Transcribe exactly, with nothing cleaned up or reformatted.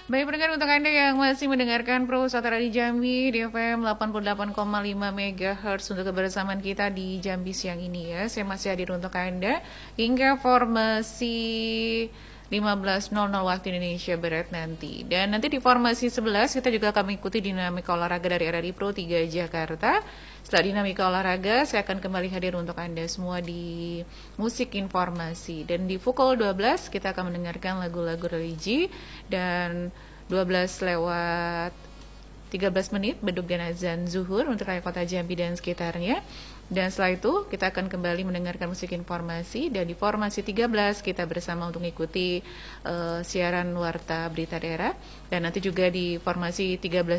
Baik pendengar, untuk Anda yang masih mendengarkan Pro Satara di Jambi di F M delapan puluh delapan koma lima megahertz untuk kebersamaan kita di Jambi siang ini ya. Saya masih hadir untuk Anda hingga formasi lima belas nol nol waktu Indonesia Barat nanti. Dan nanti di formasi sebelas kita juga akan mengikuti dinamika olahraga dari R R I Pro tiga Jakarta. Setelah dinamika olahraga, saya akan kembali hadir untuk Anda semua di musik informasi. Dan di pukul dua belas kita akan mendengarkan lagu-lagu religi. Dan dua belas lewat tiga belas menit beduk dan azan zuhur untuk rakyat kota Jambi dan sekitarnya. Dan setelah itu kita akan kembali mendengarkan musik informasi. Dan di formasi tiga belas kita bersama untuk mengikuti uh, siaran warta berita daerah. Dan nanti juga di formasi tiga belas